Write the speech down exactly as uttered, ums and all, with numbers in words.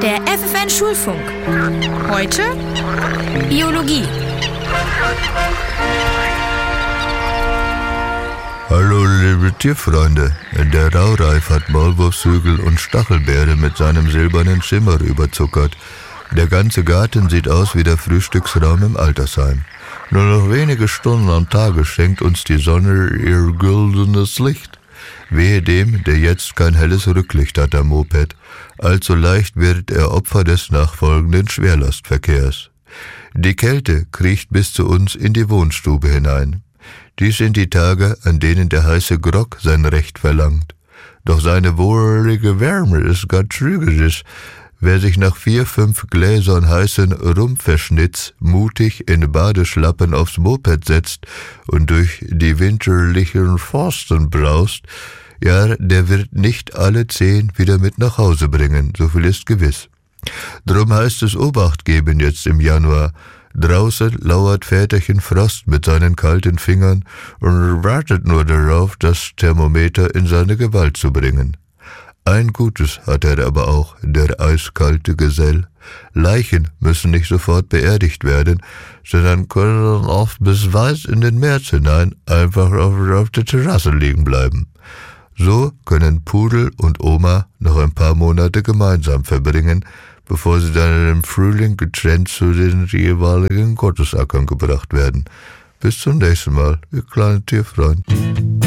Der F F N Schulfunk. Heute Biologie. Hallo liebe Tierfreunde, der Raureif hat Maulwurfshügel und Stachelbeere mit seinem silbernen Schimmer überzuckert. Der ganze Garten sieht aus wie der Frühstücksraum im Altersheim. Nur noch wenige Stunden am Tage schenkt uns die Sonne ihr güldenes Licht. Wehe dem, der jetzt kein helles Rücklicht hat am Moped. Allzu leicht wird er Opfer des nachfolgenden Schwerlastverkehrs. Die Kälte kriecht bis zu uns in die Wohnstube hinein. Dies sind die Tage, an denen der heiße Grog sein Recht verlangt. Doch seine wohlige Wärme ist gar trügerisch. Wer sich nach vier, fünf Gläsern heißen Rumverschnitts mutig in Badeschlappen aufs Moped setzt und durch die winterlichen Forsten braust, ja, der wird nicht alle zehn wieder mit nach Hause bringen, so viel ist gewiss. Drum heißt es Obacht geben jetzt im Januar. Draußen lauert Väterchen Frost mit seinen kalten Fingern und wartet nur darauf, das Thermometer in seine Gewalt zu bringen. Ein Gutes hat er aber auch, der eiskalte Gesell. Leichen müssen nicht sofort beerdigt werden, sondern können oft bis weit in den März hinein einfach auf, auf der Terrasse liegen bleiben. So können Pudel und Oma noch ein paar Monate gemeinsam verbringen, bevor sie dann im Frühling getrennt zu den jeweiligen Gottesackern gebracht werden. Bis zum nächsten Mal, ihr kleinen Tierfreund.